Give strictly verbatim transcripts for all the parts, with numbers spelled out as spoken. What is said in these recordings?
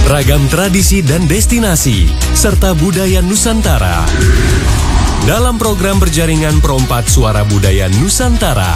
Ragam tradisi dan destinasi, serta budaya Nusantara. Dalam program berjaringan Perompat Suara Budaya Nusantara.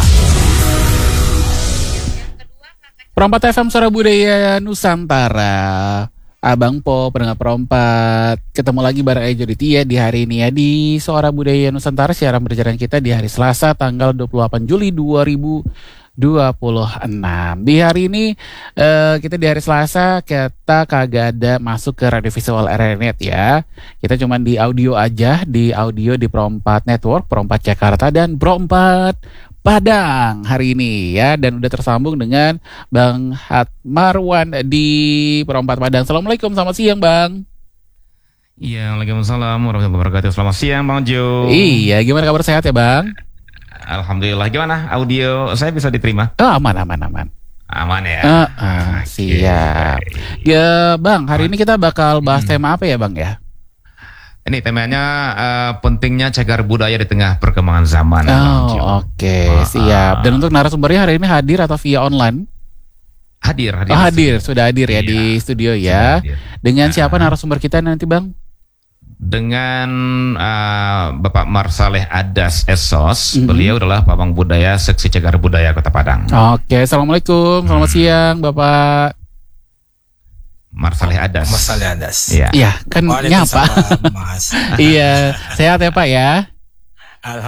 Perompat F M Suara Budaya Nusantara. Abang Po, pendengar Perompat. Ketemu lagi bareng Ejo Ditya di hari ini ya di Suara Budaya Nusantara. Siaran berjalan kita di hari Selasa tanggal dua puluh delapan Juli dua ribu dua puluh enam. Di hari ini uh, kita di hari Selasa kita kagak ada masuk ke radio visual R R Net ya. Kita cuma di audio aja, di audio di Perompat Network, Perompat Jakarta dan Perompat Padang hari ini ya, dan udah tersambung dengan Bang Hatmarwan di Perompat Padang. Assalamualaikum, selamat siang Bang. Iya, waalaikumsalam warahmatullahi wabarakatuh. Selamat siang Bang Jo. Iya, gimana kabar, sehat ya Bang? Alhamdulillah. Gimana audio saya bisa diterima? Oh, aman aman aman. Aman ya. Uh, uh, siap. Ya Bang, hari ini kita bakal bahas hmm. tema apa ya Bang ya? Ini temanya uh, pentingnya cagar budaya di tengah perkembangan zaman. Oh oke, okay. uh, siap. Dan untuk narasumbernya hari ini hadir atau via online? Hadir, hadir. Oh, hadir, sudah hadir ya, iya, di studio ya. Dengan uh, siapa narasumber kita nanti Bang? Dengan uh, Bapak Marsaleh Adas Esos. Mm-hmm. Beliau adalah Pamong Budaya Seksi Cagar Budaya Kota Padang. Oke, assalamualaikum, selamat hmm. siang Bapak Marsaleh Adas. Marsaleh Adas. Iya, ya, kan nyapa. Mas. Iya, sehat ya Pak ya. Alhamdulillah.